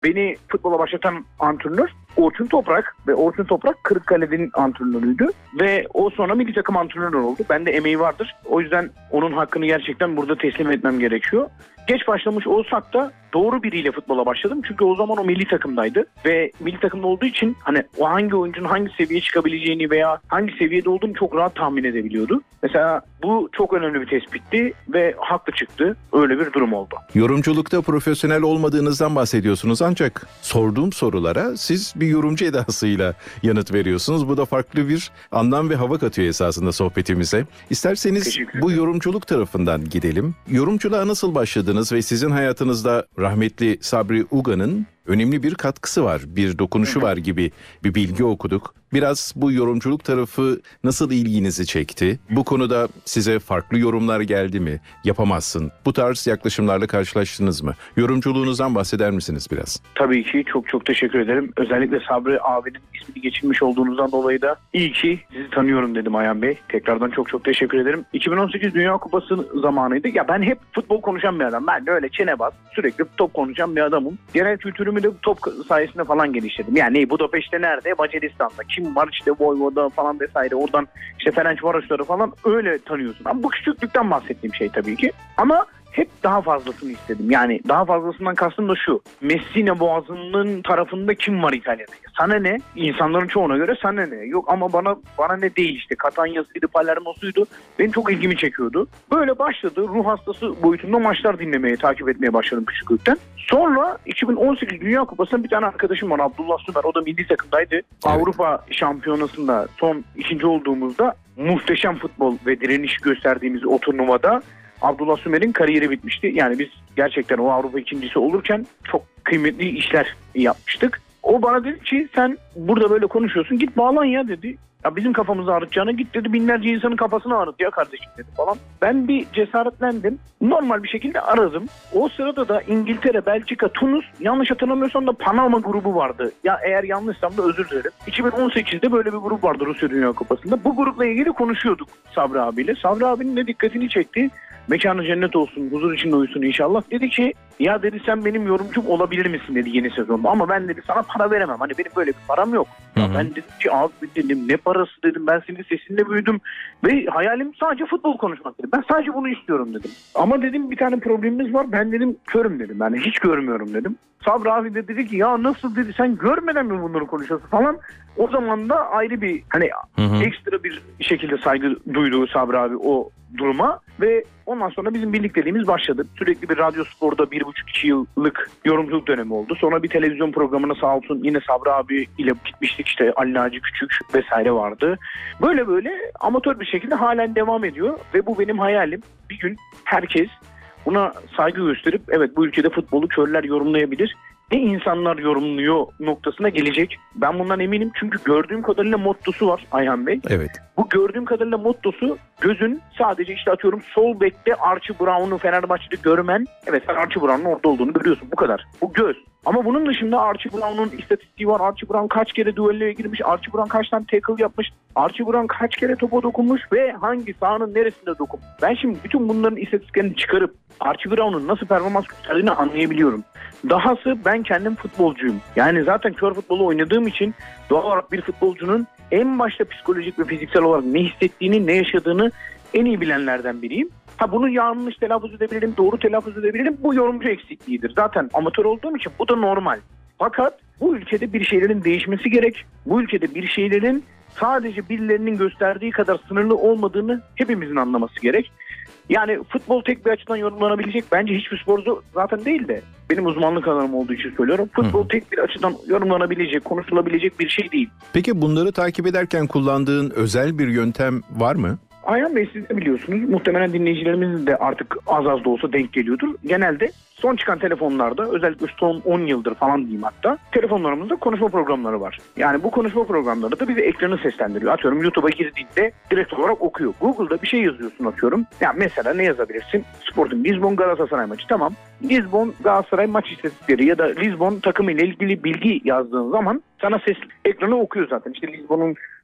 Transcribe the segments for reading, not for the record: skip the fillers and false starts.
beni futbola başlatan antrenör Orçun Toprak ve Orçun Toprak Kırıkkale'nin antrenörüydü ve o sonra milli takım antrenörü oldu. Bende emeği vardır. O yüzden onun hakkını gerçekten burada teslim etmem gerekiyor. Geç başlamış olsak da doğru biriyle futbola başladım. Çünkü o zaman o milli takımdaydı ve milli takımda olduğu için hani o hangi oyuncunun hangi seviyeye çıkabileceğini veya hangi seviyede olduğunu çok rahat tahmin edebiliyordu. Mesela bu çok önemli bir tespitti ve haklı çıktı. Öyle bir durum oldu. Yorumculukta profesyonel olmadığınızdan bahsediyorsunuz ancak sorduğum sorulara siz bir yorumcu edasıyla yanıt veriyorsunuz. Bu da farklı bir anlam ve hava katıyor esasında sohbetimize. İsterseniz bu yorumculuk tarafından gidelim. Yorumculuğa nasıl başladınız ve sizin hayatınızda rahmetli Sabri Uga'nın önemli bir katkısı var, bir dokunuşu var gibi bir bilgi okuduk. Biraz bu yorumculuk tarafı nasıl ilginizi çekti? Bu konuda size farklı yorumlar geldi mi? Yapamazsın. Bu tarz yaklaşımlarla karşılaştınız mı? Yorumculuğunuzdan bahseder misiniz biraz? Tabii ki çok teşekkür ederim. Özellikle Sabri abinin ismini geçirmiş olduğunuzdan dolayı da iyi ki sizi tanıyorum dedim Ayhan Bey. Tekrardan çok teşekkür ederim. 2018 Dünya Kupası zamanıydı. Ya ben hep futbol konuşan bir adam. Ben de öyle çene bas, sürekli top konuşan bir adamım. Genel kültürümü de top sayesinde falan geliştirdim. Yani Budapeşte nerede? Macaristan'da. Kim var işte Voyvoda falan vesaire. Oradan işte Ferencvarosları falan öyle tanıyorsun. Ama bu küçüklükten bahsettiğim şey tabii ki. Ama hep daha fazlasını istedim. Yani daha fazlasından kastım da şu. Messina Boğazı'nın tarafında kim var İtalya'da? Sana ne? İnsanların çoğuna göre sana ne? Yok ama bana ne değil işte. Catania'sıydı, Palermo'suydu. Benim çok ilgimi çekiyordu. Böyle başladı. Ruh hastası boyutunda maçlar dinlemeye, takip etmeye başladım küçüklükten. Sonra 2018 Dünya Kupası'nda bir tane arkadaşım var. Abdullah Sümer. O da milli takımdaydı. Evet. Avrupa Şampiyonası'nda son ikinci olduğumuzda muhteşem futbol ve direniş gösterdiğimiz o turnuvada Abdullah Sümer'in kariyeri bitmişti. Yani biz gerçekten o Avrupa ikincisi olurken çok kıymetli işler yapmıştık. O bana dedi ki sen burada böyle konuşuyorsun, git bağlan ya dedi. Ya bizim kafamızı ağrıtacağına git dedi, binlerce insanın kafasını ağrıt ya kardeşim dedi falan. Ben bir cesaretlendim. Normal bir şekilde aradım. O sırada da İngiltere, Belçika, Tunus, yanlış hatırlamıyorsam da Panama grubu vardı. Ya eğer yanlışsam da özür dilerim. 2018'de böyle bir grup vardı Rusya Dünya Kupası'nda. Bu grupla ilgili konuşuyorduk Sabri abiyle. Sabri abinin de dikkatini çekti. Mekanı cennet olsun, huzur içinde uyusun inşallah. Dedi ki ya dedi sen benim yorumcum olabilir misin dedi yeni sezonda. Ama ben dedi sana para veremem. Hani benim böyle bir param yok. Ya ben dedim ki abi dedim ne parası dedim. Ben senin sesinle büyüdüm. Ve hayalim sadece futbol konuşmak dedim. Ben sadece bunu istiyorum dedim. Ama dedim bir tane problemimiz var. Ben dedim körüm dedim. Yani hiç görmüyorum dedim. Sabri abi de dedi ki ya nasıl dedi sen görmeden mi bunları konuşuyorsun falan. O zaman da ayrı bir hani ekstra bir şekilde saygı duydu Sabri abi o duruma ve ondan sonra bizim birlikteliğimiz başladı. Sürekli bir Radyo Spor'da 1,5-2 yıllık yorumculuk dönemi oldu. Sonra bir televizyon programına sağ olsun yine Sabri abi ile gitmiştik işte Ali Naci Küçük vesaire vardı. Böyle amatör bir şekilde halen devam ediyor ve bu benim hayalim. Bir gün herkes buna saygı gösterip evet bu ülkede futbolu körler yorumlayabilir. Ne insanlar yorumluyor noktasına gelecek. Ben bundan eminim çünkü gördüğüm kadarıyla mottosu var Ayhan Bey. Evet. Bu gördüğüm kadarıyla mottosu gözün sadece işte atıyorum sol bekte Archie Brown'u Fenerbahçe'de görmen. Evet sen Archie Brown'un orada olduğunu görüyorsun bu kadar. Bu göz. Ama bunun dışında Archie Brown'un istatistiği var. Archie Brown kaç kere duelloya girmiş. Archie Brown kaç tane tackle yapmış. Archie Brown kaç kere topa dokunmuş ve hangi sahanın neresinde dokunmuş. Ben şimdi bütün bunların istatistiklerini çıkarıp Archie Brown'un nasıl performans gösterdiğini anlayabiliyorum. Dahası ben kendim futbolcuyum. Yani zaten kör futbolu oynadığım için doğal olarak bir futbolcunun en başta psikolojik ve fiziksel olarak ne hissettiğini, ne yaşadığını en iyi bilenlerden biriyim. Bunu yanlış telaffuz edebilirim, doğru telaffuz edebilirim. Bu yorumcu eksikliğidir. Zaten amatör olduğum için bu da normal. Fakat bu ülkede bir şeylerin değişmesi gerek. Bu ülkede bir şeylerin sadece birilerinin gösterdiği kadar sınırlı olmadığını hepimizin anlaması gerek. Yani futbol tek bir açıdan yorumlanabilecek bence hiçbir sporcu zaten değil de benim uzmanlık alanım olduğu için söylüyorum. Futbol tek bir açıdan yorumlanabilecek, konuşulabilecek bir şey değil. Peki bunları takip ederken kullandığın özel bir yöntem var mı? Ayhan Bey siz de biliyorsunuz. Muhtemelen dinleyicilerimiz de artık az da olsa denk geliyordur. Genelde son çıkan telefonlarda özellikle son 10 yıldır falan diyeyim hatta telefonlarımızda konuşma programları var. Yani bu konuşma programları da bize ekranı seslendiriyor. Atıyorum YouTube'a girdiğinde direkt olarak okuyor. Google'da bir şey yazıyorsun atıyorum. Ya mesela ne yazabilirsin? Sporting Lisbon Galatasaray maçı. Tamam. Lisbon Galatasaray maç istatistikleri ya da Lisbon takımı ile ilgili bilgi yazdığın zaman sana ses ekranı okuyor zaten. İşte Lisbon'un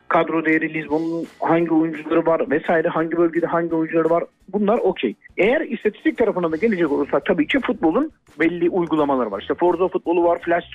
kadro değeri, Lizbon'un hangi oyuncuları var vesaire, hangi bölgede hangi oyuncuları var, bunlar okey. Eğer istatistik tarafına da gelecek olursak tabii ki futbolun belli uygulamaları var. İşte Forza futbolu var, Flash